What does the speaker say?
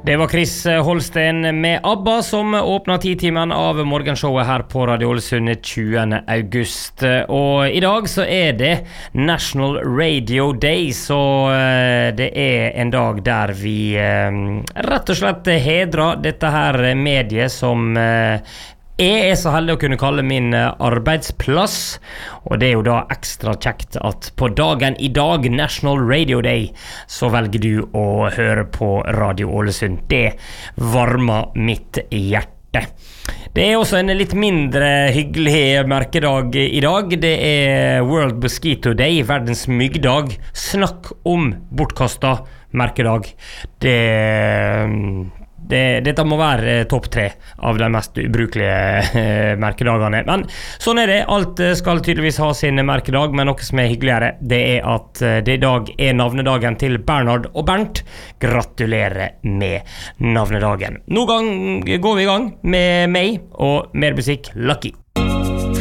Det var Chris Holsten med ABBA som åpnet 10-timen av morgenshowet her på Radio Ålesund 20. august. Og i dag så det National Radio Day, så det en dag der vi rett og slett hedrer dette her mediet som Jeg så heldig å kunne kalle min arbeidsplass, og det jo da ekstra kjekt at på dagen i dag, National Radio Day, så velger du å høre på Radio Ålesund. Det varmer mitt hjerte. Det også en litt mindre hyggelig merkedag i dag. Det World Mosquito Day, verdens myggdag. Snakk om bortkastet merkedag. Dette må være topp 3 av de mest ubrukelige merkedagene. Men sånn det. Alt skal tydeligvis ha sin merkedag, men noe som hyggeligere, det at det i dag navnedagen til Bernhard og Bernt. Gratulerer med navnedagen. Nå går vi i gang med meg og mer musikk. Lucky.